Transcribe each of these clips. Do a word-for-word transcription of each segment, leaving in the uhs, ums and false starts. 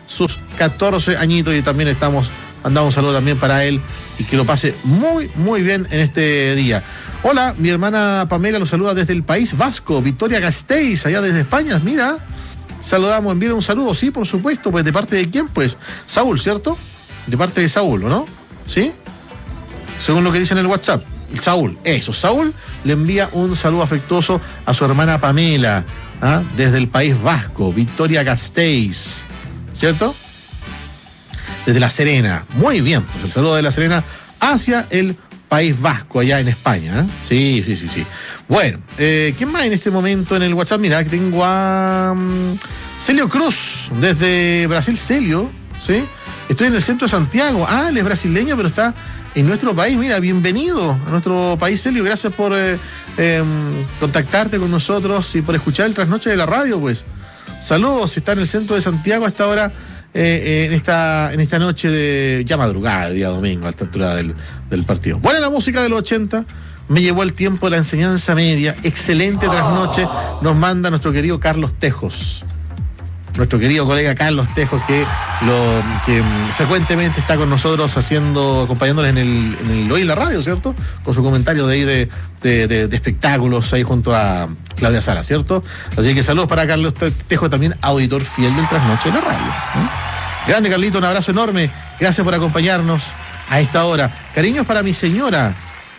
sus catorce añitos y también estamos mandando un saludo también para él y que lo pase muy, muy bien en este día. Hola, mi hermana Pamela los saluda desde el País Vasco, Victoria Gasteiz, allá desde España, mira. Saludamos, envíen un saludo, sí, por supuesto, pues ¿de parte de quién? Pues Saúl, ¿cierto? De parte de Saúl, ¿o no? ¿Sí? Según lo que dice en el WhatsApp. Saúl, eso, Saúl le envía un saludo afectuoso a su hermana Pamela, ¿ah? Desde el País Vasco, Victoria Gasteiz, ¿cierto? Desde La Serena, muy bien, pues el saludo de La Serena hacia el País Vasco, allá en España, ¿eh? Sí, sí, sí, sí. Bueno, eh, ¿quién más en este momento en el WhatsApp? Mira, que tengo a um, Celio Cruz, desde Brasil. Celio, ¿sí? Estoy en el centro de Santiago. Ah, él es brasileño, pero está en nuestro país. Mira, bienvenido a nuestro país, Celio. Gracias por eh, eh, contactarte con nosotros y por escuchar el Trasnoche de la Radio, pues. Saludos, está en el centro de Santiago a esta hora, eh, eh, en, esta, en esta noche de ya madrugada, día domingo, a esta altura del, del partido. Buena la música de los ochenta. Me llevó el tiempo de la enseñanza media. Excelente trasnoche nos manda nuestro querido Carlos Tejos. Nuestro querido colega Carlos Tejos, que, lo, que frecuentemente está con nosotros haciendo, acompañándonos en el, en el Hoy en la Radio, ¿cierto? Con su comentario de ahí de, de, de, de espectáculos ahí junto a Claudia Sala, ¿cierto? Así que saludos para Carlos Tejos, también auditor fiel del Trasnoche de la Radio, ¿eh? Grande Carlito, un abrazo enorme. Gracias por acompañarnos a esta hora. Cariños para mi señora.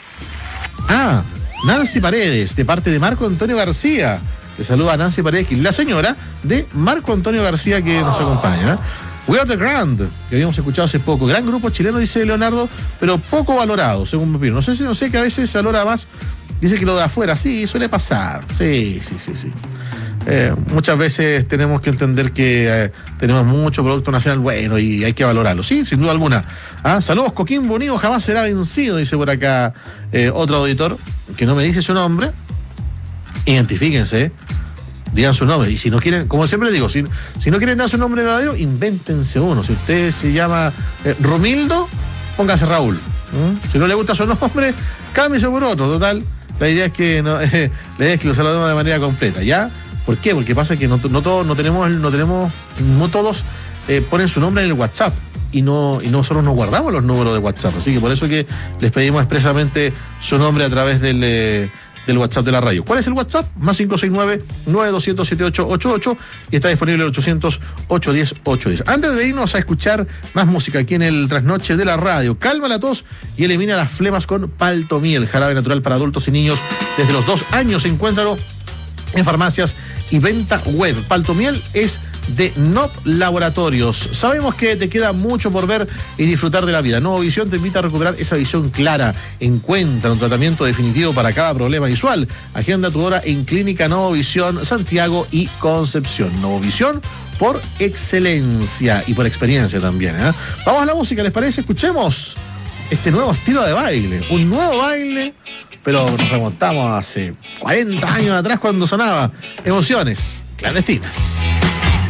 Ah, Nancy Paredes, de parte de Marco Antonio García. Le saluda a Nancy Paredes, la señora de Marco Antonio García, que nos acompaña, ¿eh? We Are The Grand, que habíamos escuchado hace poco. Gran grupo chileno, dice Leonardo, pero poco valorado, según me opino. No sé si no sé que a veces se valora más. Dice que lo de afuera, sí, suele pasar. Sí, sí, sí, sí. Eh, muchas veces tenemos que entender que eh, tenemos mucho producto nacional bueno y hay que valorarlo, sí, sin duda alguna. ¿Ah? Saludos, Coquimbo Unido jamás será vencido, dice por acá eh, otro auditor, que no me dice su nombre. Identifíquense, digan su nombre, y si no quieren, como siempre digo, si, si no quieren dar su nombre verdadero, invéntense uno. Si usted se llama eh, Romildo, póngase Raúl. ¿Mm? Si no le gusta su nombre, cámbiese por otro. Total, la idea es que no, eh, la idea es que lo saludemos de manera completa, ¿ya? ¿Por qué? Porque pasa que no, no todos, no tenemos, no tenemos, no todos eh, ponen su nombre en el WhatsApp y no, y nosotros no guardamos los números de WhatsApp. Así que por eso que les pedimos expresamente su nombre a través del, eh, del WhatsApp de la radio. ¿Cuál es el WhatsApp? Más cinco seis nueve, nueve dos cero siete ocho ocho ocho y está disponible el ochocientos, ochocientos diez, ochocientos diez. Antes de irnos a escuchar más música aquí en el Trasnoche de la Radio, calma la tos y elimina las flemas con Paltomiel, jarabe natural para adultos y niños desde los dos años. Encuéntralo en farmacias y venta web. Paltomiel es de N O P Laboratorios. Sabemos que te queda mucho por ver y disfrutar de la vida. Nuevo Visión te invita a recuperar esa visión clara. Encuentra un tratamiento definitivo para cada problema visual. Agenda tu hora en Clínica Nuevo Visión, Santiago y Concepción. Nuevo Visión por excelencia y por experiencia también, ¿eh? Vamos a la música, ¿les parece? Escuchemos este nuevo estilo de baile. Un nuevo baile, pero nos remontamos hace cuarenta años atrás cuando sonaba Emociones Clandestinas.